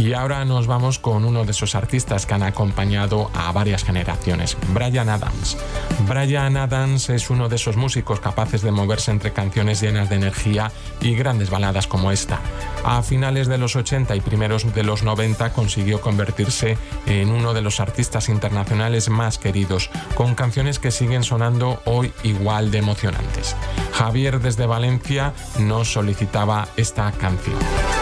Y ahora nos vamos con uno de esos artistas que han acompañado a varias generaciones, Bryan Adams. Bryan Adams es uno de esos músicos capaces de moverse entre canciones llenas de energía y grandes baladas como esta. A finales de los 80 y primeros de los 90 consiguió convertirse en uno de los artistas internacionales más queridos, con canciones que siguen sonando hoy igual de emocionantes. Javier desde Valencia nos solicitaba esta canción.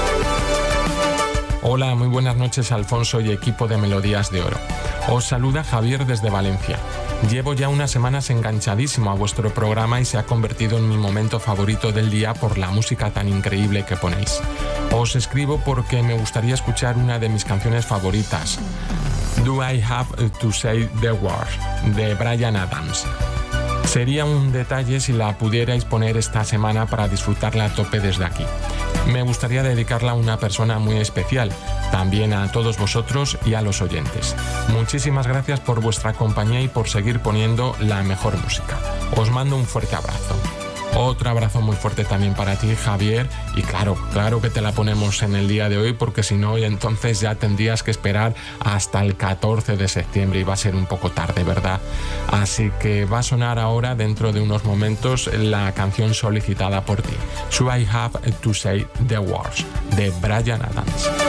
Hola, muy buenas noches Alfonso y equipo de Melodías de Oro. Os saluda Javier desde Valencia. Llevo ya unas semanas enganchadísimo a vuestro programa y se ha convertido en mi momento favorito del día por la música tan increíble que ponéis. Os escribo porque me gustaría escuchar una de mis canciones favoritas, Do I Have to Say the Words, de Bryan Adams. Sería un detalle si la pudierais poner esta semana para disfrutarla a tope desde aquí. Me gustaría dedicarla a una persona muy especial, también a todos vosotros y a los oyentes. Muchísimas gracias por vuestra compañía y por seguir poniendo la mejor música. Os mando un fuerte abrazo. Otro abrazo muy fuerte también para ti, Javier, y claro que te la ponemos en el día de hoy, porque si no, entonces ya tendrías que esperar hasta el 14 de septiembre y va a ser un poco tarde, ¿verdad? Así que va a sonar ahora, dentro de unos momentos, la canción solicitada por ti, So I Have to Say the Words, de Bryan Adams.